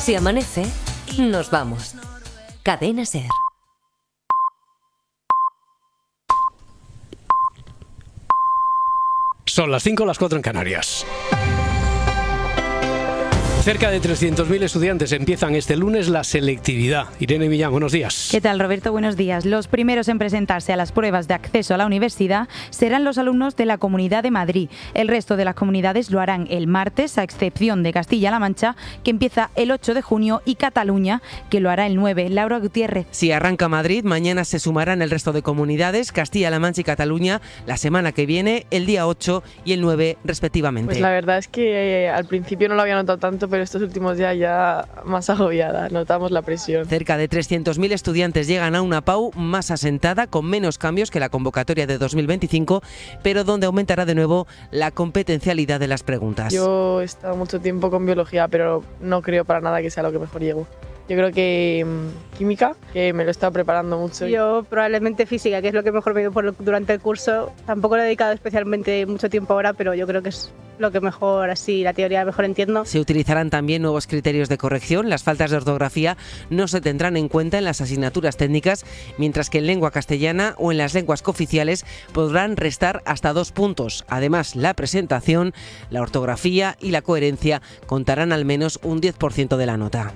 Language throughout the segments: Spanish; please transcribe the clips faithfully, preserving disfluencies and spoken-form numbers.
Si amanece, nos vamos. Cadena SER. Son las cinco, las cuatro en Canarias. Cerca de trescientos mil estudiantes empiezan este lunes la selectividad. Irene Millán, buenos días. ¿Qué tal, Roberto? Buenos días. Los primeros en presentarse a las pruebas de acceso a la universidad serán los alumnos de la Comunidad de Madrid. El resto de las comunidades lo harán el martes, a excepción de Castilla-La Mancha, que empieza el ocho de junio, y Cataluña, que lo hará el nueve. Laura Gutiérrez. Si arranca Madrid, mañana se sumarán el resto de comunidades, Castilla-La Mancha y Cataluña, la semana que viene, el día ocho y el nueve, respectivamente. Pues la verdad es que eh, al principio no lo había notado tanto, pero estos últimos días ya más agobiada, notamos la presión. Cerca de trescientos mil estudiantes llegan a una P A U más asentada, con menos cambios que la convocatoria de dos mil veinticinco, pero donde aumentará de nuevo la competencialidad de las preguntas. Yo he estado mucho tiempo con biología, pero no creo para nada que sea lo que mejor llego. Yo creo que mmm, química, que me lo he estado preparando mucho. Yo probablemente física, que es lo que mejor me dio por, durante el curso. Tampoco le he dedicado especialmente mucho tiempo ahora, pero yo creo que es lo que mejor, así, la teoría mejor entiendo. Se utilizarán también nuevos criterios de corrección. Las faltas de ortografía no se tendrán en cuenta en las asignaturas técnicas, mientras que en lengua castellana o en las lenguas cooficiales podrán restar hasta dos puntos. Además, la presentación, la ortografía y la coherencia contarán al menos un diez por ciento de la nota.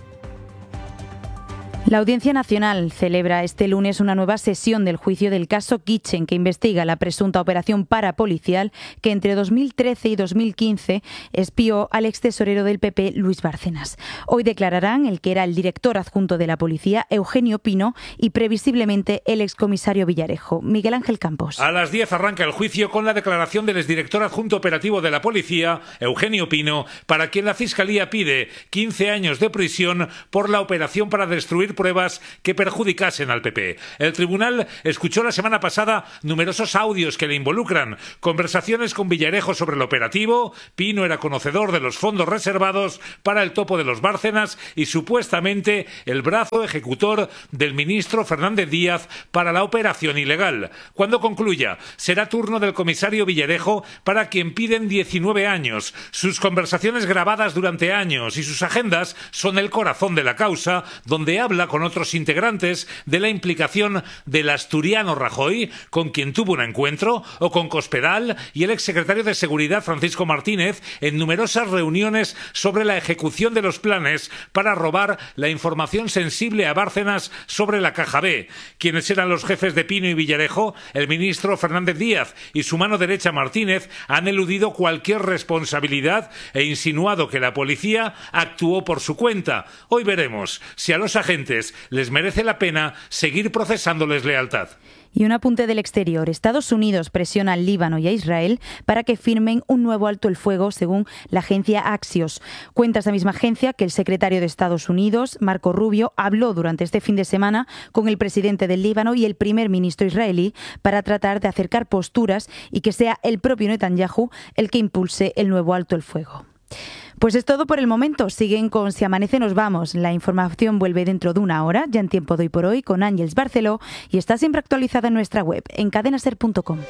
La Audiencia Nacional celebra este lunes una nueva sesión del juicio del caso Kitchen, que investiga la presunta operación parapolicial que entre dos mil trece y dos mil quince espió al extesorero del P P, Luis Bárcenas. Hoy declararán el que era el director adjunto de la policía, Eugenio Pino, y previsiblemente el excomisario Villarejo. Miguel Ángel Campos. A las diez arranca el juicio con la declaración del exdirector adjunto operativo de la policía, Eugenio Pino, para quien la Fiscalía pide quince años de prisión por la operación para destruir pruebas que perjudicasen al P P. El tribunal escuchó la semana pasada numerosos audios que le involucran, conversaciones con Villarejo sobre el operativo. Pino era conocedor de los fondos reservados para el topo de los Bárcenas y supuestamente el brazo ejecutor del ministro Fernández Díaz para la operación ilegal. Cuando concluya, será turno del comisario Villarejo, para quien piden diecinueve años. Sus conversaciones grabadas durante años y sus agendas son el corazón de la causa, donde habla con otros integrantes de la implicación del asturiano Rajoy, con quien tuvo un encuentro, o con Cospedal y el exsecretario de Seguridad Francisco Martínez en numerosas reuniones sobre la ejecución de los planes para robar la información sensible a Bárcenas sobre la Caja B. Quienes eran los jefes de Pino y Villarejo, el ministro Fernández Díaz y su mano derecha Martínez, han eludido cualquier responsabilidad e insinuado que la policía actuó por su cuenta. Hoy veremos si a los agentes les merece la pena seguir procesándoles lealtad. Y un apunte del exterior. Estados Unidos presiona al Líbano y a Israel para que firmen un nuevo alto el fuego, según la agencia Axios. Cuenta esa misma agencia que el secretario de Estados Unidos, Marco Rubio, habló durante este fin de semana con el presidente del Líbano y el primer ministro israelí para tratar de acercar posturas y que sea el propio Netanyahu el que impulse el nuevo alto el fuego. Pues es todo por el momento. Siguen con Si Amanece Nos Vamos. La información vuelve dentro de una hora, ya en tiempo de hoy por hoy, con Ángeles Barceló, y está siempre actualizada en nuestra web, en cadena ser punto com.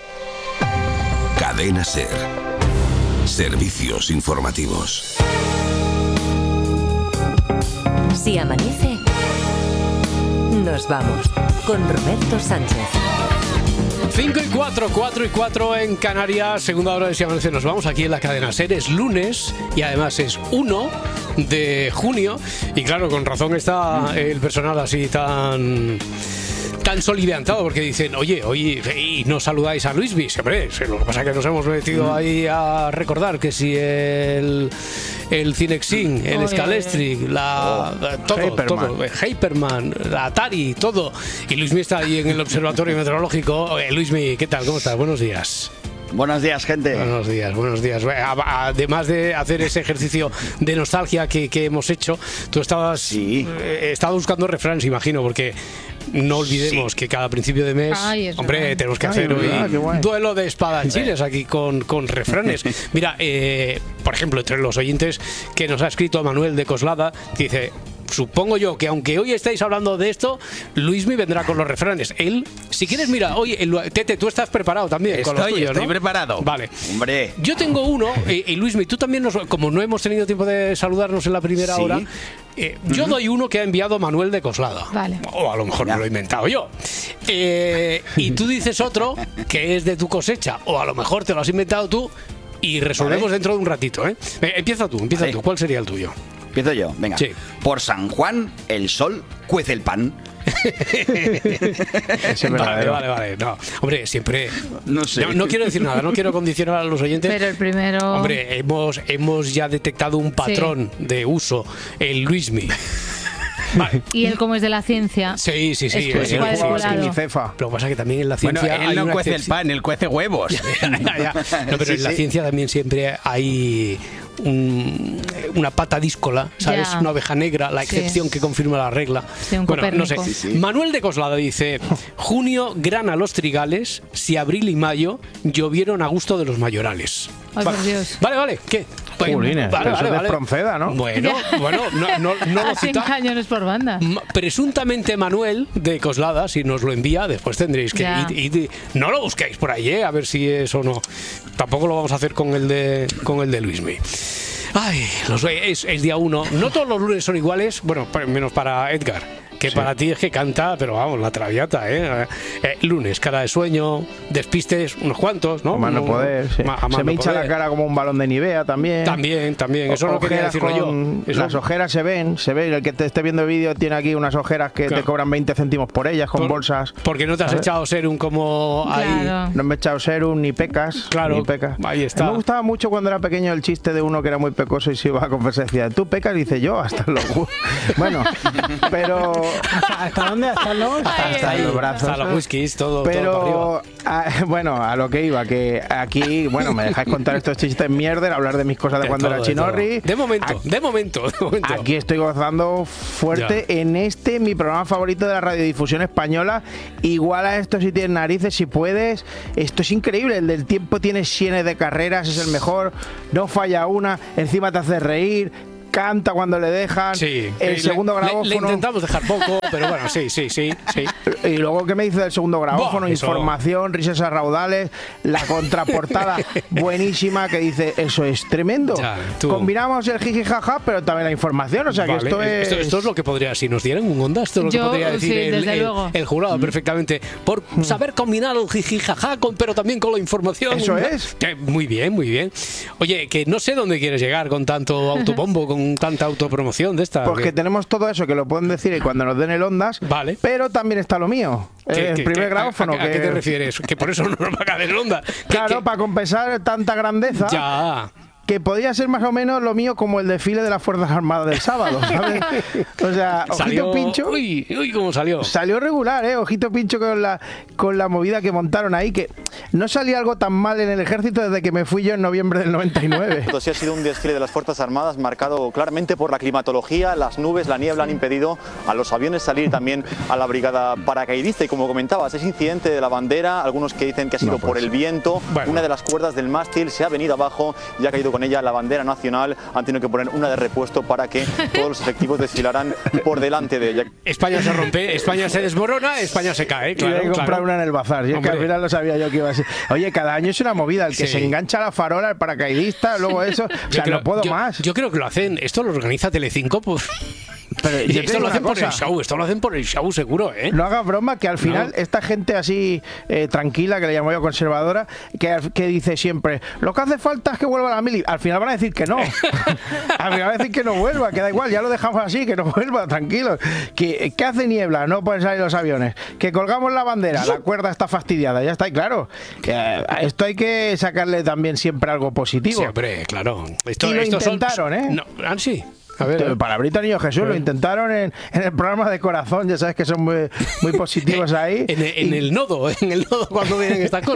Cadena SER. Servicios informativos. Si amanece, nos vamos. Con Roberto Sánchez. cinco y cuatro, cuatro y cuatro en Canarias, segunda hora de Si Amanece Nos Vamos, aquí en la cadena SER. Es lunes y además es uno de junio. Y claro, con razón está el personal así tan... tan soliviantado, porque dicen, oye, oye, y no saludáis a Luismi. Hombre, lo que pasa es que nos hemos metido ahí a recordar que si el el Cinexin, el Scalestri, la, oh, todo, Hyperman. todo, Hyperman, la Atari, todo. Y Luismi está ahí en el Observatorio Meteorológico. Oye, Luismi, ¿qué tal? ¿Cómo estás? Buenos días. Buenos días, gente. Buenos días, buenos días. Además de hacer ese ejercicio de nostalgia que, que hemos hecho, tú estabas, sí. eh, estabas buscando refranes, imagino, porque no olvidemos sí. que cada principio de mes, Ay, hombre, verdad. tenemos que Ay, hacer hoy un duelo de espadachines aquí con, con refranes. Mira, eh, por ejemplo, entre los oyentes que nos ha escrito Manuel de Coslada, que dice... supongo yo que aunque hoy estáis hablando de esto, Luismi vendrá con los refranes. Él, si quieres, mira, oye, Tete, tú estás preparado también estoy, con los tuyos, estoy ¿no? preparado. Vale. Hombre. Yo tengo uno, eh, y Luismi, tú también, nos, como no hemos tenido tiempo de saludarnos en la primera ¿Sí? hora, eh, yo uh-huh. doy uno que ha enviado Manuel de Coslada. Vale. O a lo mejor ya. me lo he inventado yo. Eh, y tú dices otro que es de tu cosecha, o a lo mejor te lo has inventado tú, y resolvemos vale. dentro de un ratito, ¿eh? Eh, empieza tú, empieza vale. tú. ¿Cuál sería el tuyo? Empiezo yo, venga. Sí. Por San Juan, el sol cuece el pan. vale, vale, vale. No, hombre, siempre. No sé. No, no quiero decir nada, no quiero condicionar a los oyentes. Pero el primero. Hombre, hemos, hemos ya detectado un patrón sí. de uso, el Luismi. Vale. Y él, como es de la ciencia. Sí, sí, sí. Es, él, es él, Lo que pasa es que también en la ciencia. Bueno, él no cuece el pan, él cuece huevos. ya, ya. No, pero sí, en la sí. ciencia también siempre hay un, una pata díscola, ¿sabes? Ya. Una oveja negra, la excepción sí. que confirma la regla. Sí, un bueno, Copérnico. no sé. Sí, sí. Manuel de Coslada dice: junio grana los trigales, si abril y mayo llovieron a gusto de los mayorales. Ay, vale. por Dios. Vale, vale, ¿qué? Jolines, vale, pero vale, eso vale. es Espronceda, ¿no? Bueno, bueno, no, no, no lo cita. cañones por banda. Presuntamente Manuel de Coslada, si nos lo envía, después tendréis que ir, ir, no lo busquéis por ahí, ¿eh? A ver si es o no. Tampoco lo vamos a hacer con el de con el de Luismi. Ay, los, es, es día uno. No todos los lunes son iguales, bueno, menos para Edgar, que sí. para ti es que canta, pero vamos, la traviata, ¿eh? eh lunes, cara de sueño, despistes, unos cuantos, ¿no? A mano no, poder, sí. ma, a mano se me hincha poder. la cara como un balón de Nivea también. También, también, eso o, no quería decirlo yo. Eso... Las ojeras se ven, se ven. El que te esté viendo el vídeo tiene aquí unas ojeras que claro. te cobran veinte céntimos por ellas, con por, bolsas. Porque no te has ¿sabes? echado serum como claro. ahí. No me he echado serum, ni pecas. Claro, ni pecas. Ahí está. Me gustaba mucho cuando era pequeño el chiste de uno que era muy pecoso y se iba a confesar, decía, tú pecas, y dice yo, hasta los... Bueno, pero... ¿Hasta dónde? ¿Hasta los? Hasta, hasta los brazos. Hasta los whiskies, todo, pero, todo a, bueno, a lo que iba, que aquí, bueno, me dejáis contar estos chistes mierder, hablar de mis cosas de, de cuando todo, era Chinorri. De, de momento, aquí, de momento, de momento. Aquí estoy gozando fuerte ya. en este, mi programa favorito de la radiodifusión española. Igual a esto si tienes narices, si puedes. Esto es increíble, el del tiempo tiene sienes de carreras, es el mejor, no falla una, encima te hace reír. Canta cuando le dejan. Sí, el le, segundo grabófono. Le, le intentamos dejar poco, pero bueno, sí, sí, sí, sí. Y luego, ¿qué me dice del segundo grabófono? Buah, información, risas a raudales, la contraportada buenísima que dice, eso es tremendo. Ya, combinamos el jiji jaja, pero también la información, o sea vale, que esto es... Esto, esto es lo que podría, si nos dieran un onda, esto es lo Yo, que podría decir sí, el, el, el jurado mm. perfectamente. Por mm. saber combinar el jiji jaja, con, pero también con la información. Eso es. Eh, muy bien, muy bien. Oye, que no sé dónde quieres llegar con tanto autobombo, con tanta autopromoción. Promoción de esta. Porque que... tenemos todo eso que lo pueden decir y cuando nos den el ondas. Vale. Pero también está lo mío. ¿Qué, el qué, primer qué, grabófono. ¿A, a, a que... qué te refieres? Que por eso no nos va a caer el onda. Claro, ¿Qué, para compensar tanta grandeza. Ya. Que podía ser más o menos lo mío como el desfile de las Fuerzas Armadas del sábado, ¿sabes? O sea, Ojito salió... Pincho. Uy, uy, cómo salió. Salió regular, ¿eh? Ojito Pincho con la, con la movida que montaron ahí, que no salía algo tan mal en el ejército desde que me fui yo en noviembre del noventa y nueve. Sí, ha sido un desfile de las Fuerzas Armadas marcado claramente por la climatología, las nubes, la niebla han impedido a los aviones salir, también a la brigada paracaidista. Y como comentabas, ese incidente de la bandera, algunos que dicen que ha sido no, pues. por el viento, bueno. una de las cuerdas del mástil se ha venido abajo y ha caído con ella la bandera nacional. Han tenido que poner una de repuesto para que todos los efectivos desfilaran por delante de ella. España se rompe, España se desmorona, España se cae. Claro, y hay que comprar claro. una en el bazar. Y es que al final lo sabía yo que iba a ser. Oye, cada año es una movida. El que sí. se engancha a la farola, el paracaidista, luego eso. O sea, creo, no puedo yo, más. Yo creo que lo hacen. Esto lo organiza Telecinco, pues. Pero esto lo hacen por el show, esto lo hacen por el show seguro, ¿eh? No hagas broma, que al final no. esta gente así eh, tranquila, que le llamo yo conservadora, que, que dice siempre, lo que hace falta es que vuelva la mili. Al final van a decir que no. Al final van a decir que no vuelva, que da igual, ya lo dejamos así, que no vuelva, tranquilos. Que, ¿Qué hace niebla? No pueden salir los aviones. Que colgamos la bandera, la cuerda está fastidiada, ya está, y claro. Que a esto hay que sacarle también siempre algo positivo. Siempre, claro. Esto, y lo estos intentaron, son, ¿eh? No, ah, sí. A ver, Palabrita Niño Jesús, lo intentaron en, en el programa de Corazón, ya sabes que son muy, muy positivos ahí. en, en, en el nodo, en el nodo cuando vienen estas cosas.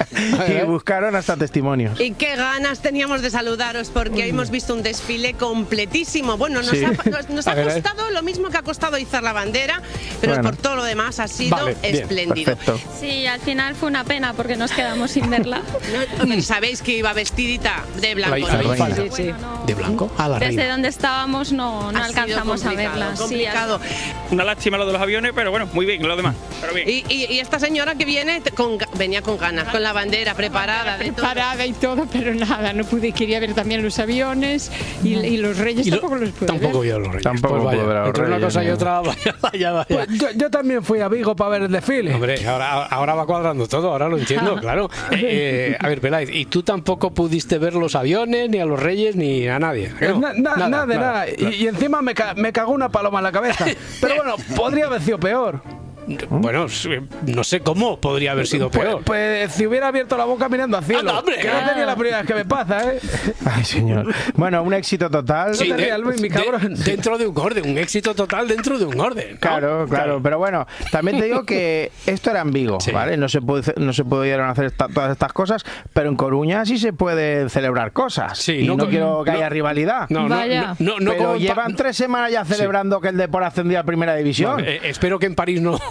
y buscaron hasta testimonios. Y qué ganas teníamos de saludaros porque hoy hemos visto un desfile completísimo. Bueno, nos Sí. ha, nos, nos ha A ver, costado lo mismo que ha costado izar la bandera, pero Bueno. por todo lo demás ha sido Vale, bien, espléndido. perfecto. Sí, al final fue una pena porque nos quedamos sin verla. No, sabéis que iba vestidita de blanco, La- la ¿no? reina. Sí, sí. ¿De blanco? A la Desde reina. donde estábamos no, no Ha sido alcanzamos a complicado, verla. Sí, complicado. Una lástima lo de los aviones, pero bueno, muy bien, lo demás. Pero bien. Y, y- y esta señora que viene te- con, ga- venía con ganas, con la bandera preparada. de todo. Preparada y todo, pero nada, no pude. Quería ver también los aviones y, y los reyes Y lo- tampoco los pude Tampoco ver. vio a los reyes. Tampoco Pues vaya, pude ver a los entre una reyes, cosa y no. otra, vaya, vaya, vaya. Pues yo, yo también fui a Vigo para ver el desfile. Hombre, ahora, ahora va cuadrando todo, ahora lo entiendo, claro. Eh, eh, a ver, Peláez, ¿y tú tampoco pudiste ver los aviones, ni a los reyes, ni a nadie? ¿no? Na- na- nada, de nada. Y, y encima me, ca- me cagó una paloma en la cabeza. Pero bueno, podría haber sido peor. Bueno, no sé cómo podría haber sido Pues, peor. pues si hubiera abierto la boca mirando al cielo. Anda, hombre. Que no tenía la primera vez que me pasa, ¿eh? Ay, señor. Bueno, un éxito total. Sí, no te de- rías, Luis, mi cabrón. de- dentro de un orden, un éxito total dentro de un orden. ¿no? Claro, claro, pero bueno, también te digo que esto era en Vigo, ¿vale? No se puede, no se pudieron hacer esta- todas estas cosas, pero en Coruña sí se pueden celebrar cosas. Sí, y no no, con- quiero que no- haya rivalidad. No, no, Vaya. no, no, no pero como en Pa- llevan tres semanas ya celebrando que el Depor ascendía a Primera División. No, eh, espero que en París no.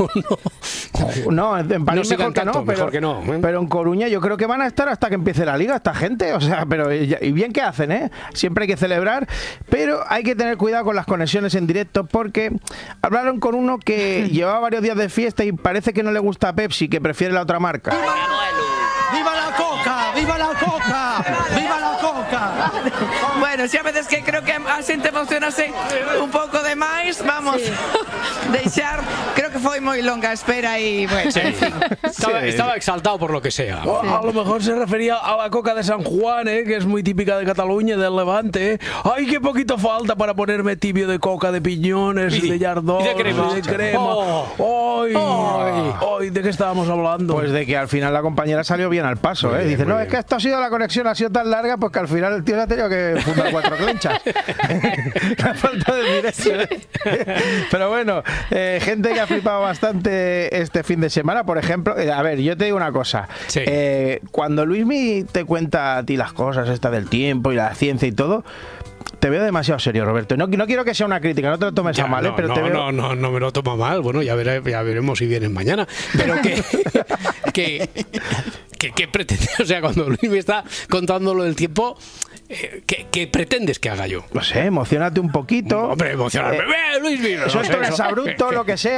No, en en París No sigan mejor que tanto, no, pero, mejor que no, ¿eh? pero en Coruña yo creo que van a estar hasta que empiece la liga esta gente, o sea, pero y y bien que hacen, ¿eh? Siempre hay que celebrar, pero hay que tener cuidado con las conexiones en directo porque hablaron con uno que llevaba varios días de fiesta y parece que no le gusta Pepsi, que prefiere la otra marca. ¡Viva la coca! ¡Viva la coca! ¡Viva la coca! Bueno, si a veces que creo que a xente emocionase un pouco de máis, vamos deixar, creo que foi moi longa a espera e, bueno, Sí. en fin. Estaba, estaba exaltado por lo que sea. O a lo mejor se refería a la coca de San Juan, ¿eh? Que es muy típica de Cataluña, del Levante. ¿eh? ¡Ay, qué poquito falta para ponerme tibio de coca, de piñones, Y- de yardón, y de crema. de crema! Oh. ¡Ay! Ay. Ay, ¿de qué estábamos hablando? Pues de que al final la compañera salió bien al paso, ¿eh? bien, Dice, muy no, bien. es que esto ha sido, la conexión ha sido tan larga, pues que al final el tío se ha tenido que fundar cuatro clenchas. La falta de directo, ¿eh? Pero bueno, eh, gente que ha flipado bastante este fin de semana, por ejemplo, eh, a ver, yo te digo una cosa. Sí. Eh, cuando Luismi te cuenta a ti las cosas, esta del tiempo y la ciencia y todo, te veo demasiado serio, Roberto. No, no quiero que sea una crítica, no te lo tomes Ya, a mal, ¿eh? no, Pero no, te veo... no, no, no me lo toma mal. Bueno, ya, veré- ya veremos si vienes mañana. Pero que, que, que, que pretende, o sea, cuando Luis me está contando lo del tiempo, eh, ¿qué, qué pretendes que haga yo? No sé, emocionate un poquito. Hombre, emocionarme. Eh, ¡Eh, Luis, mira, no Suelta sé, un eso- exabrupto, que- lo que sea.